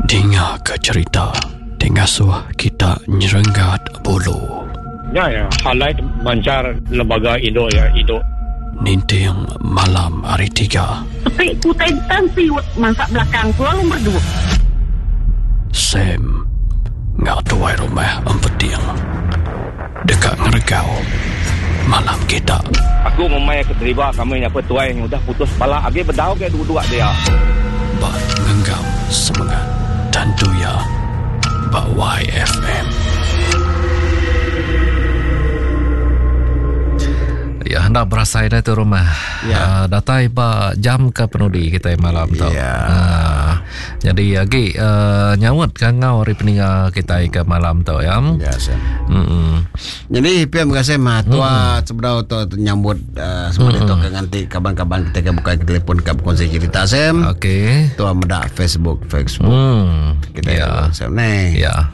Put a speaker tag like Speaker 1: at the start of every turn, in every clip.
Speaker 1: Dengar ke cerita Tengasuh kita nyerenggat bulu.
Speaker 2: Ya, highlight mancar lembaga Indo ya, Indo.
Speaker 1: Ninting malam hari 3.
Speaker 3: Tapi ku tensi masa belakang ku lalu berdua.
Speaker 1: Sam ngak tuai rumah empeting dekat ngeregau malam kita.
Speaker 2: Aku memang keterlibat kami apa tuai yang udah putus bala agi berdau ke dua-dua dia.
Speaker 1: Bak ngenggam semangat dan tuya Bak YFM.
Speaker 4: Ya, hendak berasai dah tu rumah.
Speaker 5: Ya.
Speaker 4: Datai ba jam ke penudi kita malam tau.
Speaker 5: Ya.
Speaker 4: Jadi lagi nyawat kan ngau hari peninggal kita ke malam tau ya.
Speaker 5: Ya, Sam.
Speaker 4: Jadi
Speaker 5: PM kasih mah tua seberau tu nyambut semua itu ke nganti kaban-kaban kita buka telefon ke kongsi cerita Sam.
Speaker 4: okey.
Speaker 5: Tua medak Facebook. Kita
Speaker 4: ya.
Speaker 5: Sam nih.
Speaker 4: Ya.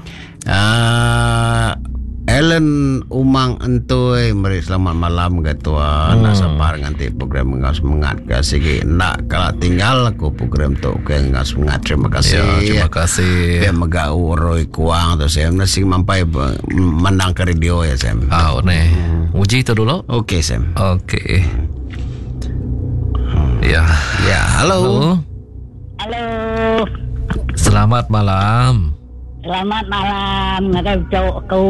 Speaker 5: Ellen Umang Entoy mari selamat malam ke tuan. Nak sabar nganti program Ngas Semangat ke sigi. Nak kalau tinggal aku program tu ke Ngas Semangat. Terima kasih.
Speaker 4: Ya, terima kasih.
Speaker 5: Dia megau Roy Kuang tu Sam. Nasi mampai menang ke radio ya Sam.
Speaker 4: Nih. Uji tu dulu.
Speaker 5: Okey Sam.
Speaker 4: Okey. Ya.
Speaker 5: Ya, halo.
Speaker 3: Halo.
Speaker 4: Selamat malam.
Speaker 3: Selamat malam. Ada ucap ku.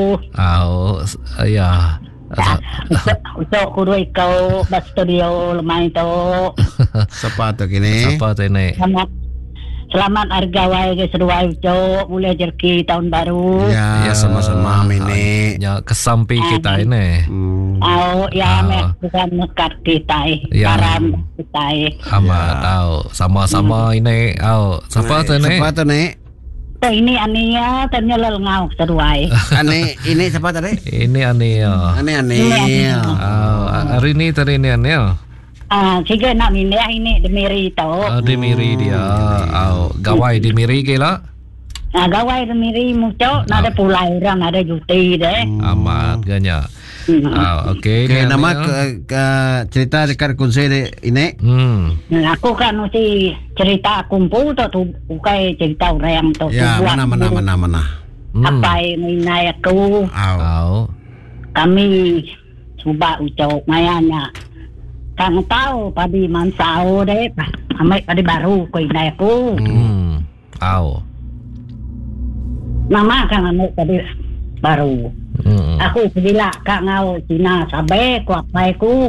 Speaker 4: Ya.
Speaker 3: Ucap ku dua kau di studio lemah itu.
Speaker 5: Siapa tu kini?
Speaker 4: Apa tu ini?
Speaker 3: Selamat hari gawai ke sedua ucap. Boleh jerki tahun baru.
Speaker 5: Ya, sama-sama ini.
Speaker 4: Ya, kesampi kita ini.
Speaker 3: Bukan mekat kita.
Speaker 4: Ya.
Speaker 3: Karam kita.
Speaker 4: Amat. Sama-sama ini. Siapa tu ini?
Speaker 5: Siapa tu ni?
Speaker 3: Ini Ania ternyata ngau seruai.
Speaker 5: Ini siapa tadi?
Speaker 4: Ini Anil.
Speaker 5: Anil.
Speaker 4: Hari ini tadi ini Anil.
Speaker 3: Jika nak minyak ini demiri tau.
Speaker 4: Demiri dia. Gawai demiri ke lah?
Speaker 3: Gawai demiri muncul. Nada pulai orang ada juti deh.
Speaker 4: Amat ganya. Okey.
Speaker 5: Okay, nama ke cerita dekat kunci ini.
Speaker 3: Aku kan mesti cerita kumpul tu bukan cerita orang tu.
Speaker 5: Ya, mana.
Speaker 3: Apa yang minai aku? Kami cuba ucap mayanya. Kang tahu padi mansau deh. Amai padi baru ko inai aku. Nama kan amai padi baru. Aku bila kak ngau Cina sabe ku apa ku.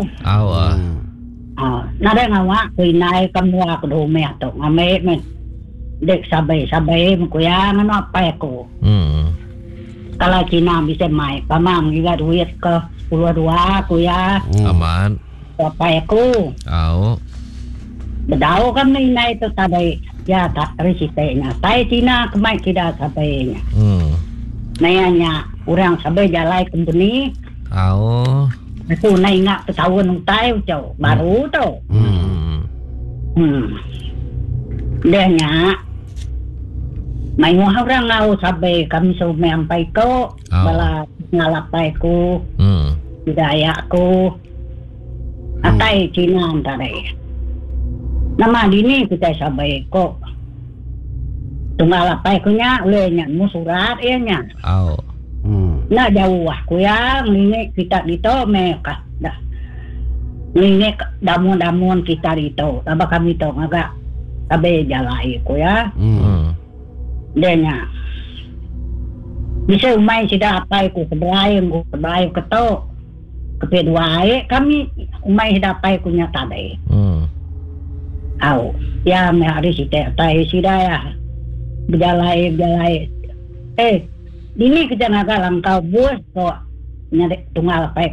Speaker 3: Nada ngawa ku inai kamu aku dome atau ngame men. Dek sabe ku ya ngano apa ku. Kalau Cina bisa mai pamang juga duit ke 10 ku ya.
Speaker 4: Aman.
Speaker 3: Apa ku. Bedau kami inai itu tadi ya tak risitenya. Saya Cina kemai tidak sabenya. Nanya orang sampai jalan company. Aku naik ketahuan untai jauh baru tu. Dia nya mai orang ngau sampai kami sampai ko bala ngalapai ku. Budaya ku. Atai Cina antare. Nama dini kita sampai ko. Tunggal apa kunya ulenya musurat iya nya. Nah jauh aku ya ngene kita dito meka dah. Ngene damun kita dito. Aba kami to agak abe jalai ku ya. Denya. Bisa umai sida apa ku seberai keto. Kepeduai kami umai sida apa kunya tadi. Ya me hari sida tai sida ya. Berjalai. Ini kerja naga langkau bus kok nyari tunggal apa